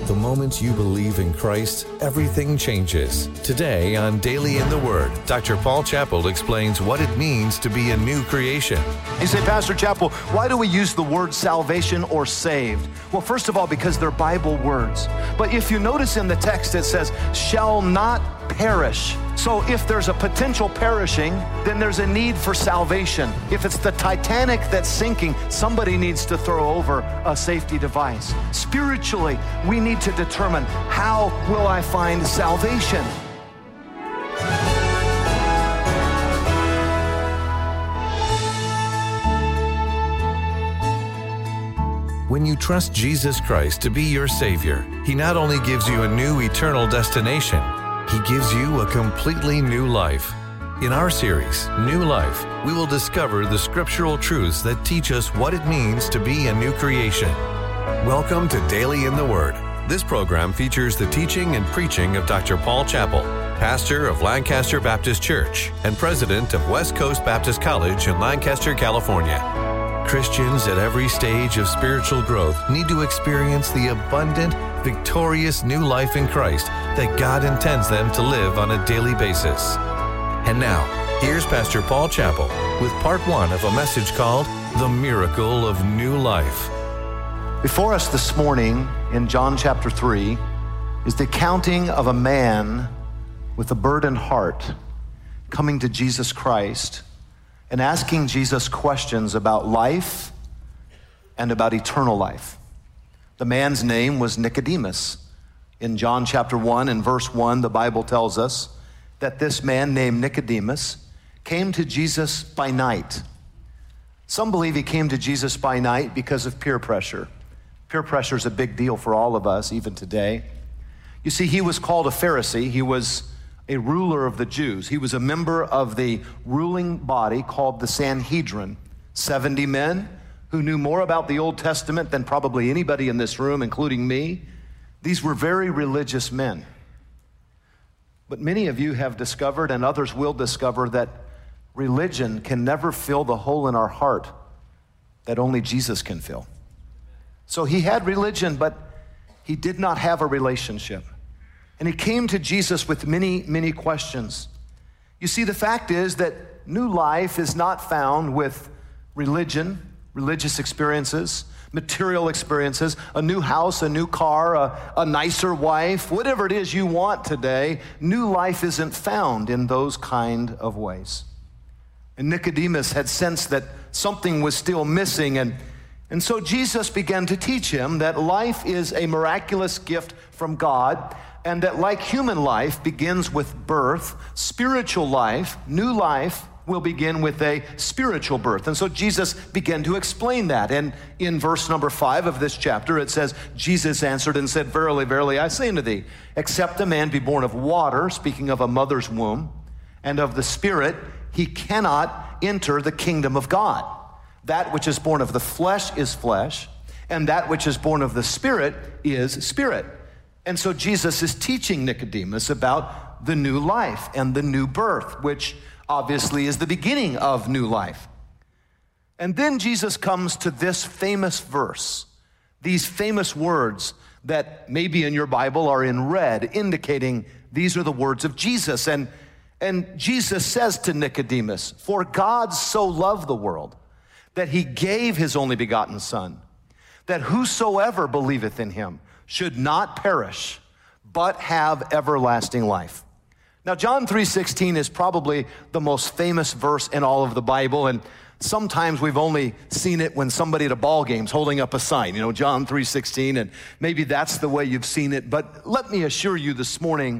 The moment you believe in Christ, everything changes. Today on Daily in the Word, Dr. Paul Chappell explains what it means to be a new creation. You say, Pastor Chappell, why do we use the word salvation or saved? Well, first of all, because they're Bible words. But if you notice in the text, it says, shall not perish. So if there's a potential perishing, then there's a need for salvation. If it's the Titanic that's sinking, somebody needs to throw over a safety device. Spiritually, we need to determine, how will I find salvation? When you trust Jesus Christ to be your Savior, He not only gives you a new eternal destination, He gives you a completely new life. In our series, New Life, we will discover the scriptural truths that teach us what it means to be a new creation. Welcome to Daily in the Word. This program features the teaching and preaching of Dr. Paul Chappell, pastor of Lancaster Baptist Church and president of West Coast Baptist College in Lancaster, California. Christians at every stage of spiritual growth need to experience the abundant, victorious new life in Christ that God intends them to live on a daily basis. And now, here's Pastor Paul Chappell with part one of a message called The Miracle of New Life. Before us this morning in John chapter 3 is the accounting of a man with a burdened heart coming to Jesus Christ and asking Jesus questions about life and about eternal life. The man's name was Nicodemus. In John chapter 1 and verse 1, the Bible tells us that this man named Nicodemus came to Jesus by night. Some believe he came to Jesus by night because of peer pressure. Peer pressure is a big deal for all of us, even today. You see, he was called a Pharisee. He was a ruler of the Jews. He was a member of the ruling body called the Sanhedrin. 70 men who knew more about the Old Testament than probably anybody in this room, including me. These were very religious men. But many of you have discovered, and others will discover, that religion can never fill the hole in our heart that only Jesus can fill. So he had religion, but he did not have a relationship. And he came to Jesus with many, many questions. You see, the fact is that new life is not found with religion, religious experiences, material experiences, a new house, a new car, a nicer wife, whatever it is you want today. New life isn't found in those kind of ways. And Nicodemus had sensed that something was still missing, and so Jesus began to teach him that life is a miraculous gift from God, and that like human life begins with birth, spiritual life, new life, will begin with a spiritual birth. And so Jesus began to explain that. And in verse number 5 of this chapter, it says, Jesus answered and said, verily, verily, I say unto thee, except a man be born of water, speaking of a mother's womb, and of the Spirit, he cannot enter the kingdom of God. That which is born of the flesh is flesh, and that which is born of the Spirit is spirit. And so Jesus is teaching Nicodemus about the new life and the new birth, which obviously is the beginning of new life. And then Jesus comes to this famous verse, these famous words that maybe in your Bible are in red, indicating these are the words of Jesus. And Jesus says to Nicodemus, for God so loved the world that he gave his only begotten Son, that whosoever believeth in him should not perish, but have everlasting life. Now, John 3:16 is probably the most famous verse in all of the Bible, and sometimes we've only seen it when somebody at a ball game's holding up a sign, John 3:16, and maybe that's the way you've seen it. But let me assure you this morning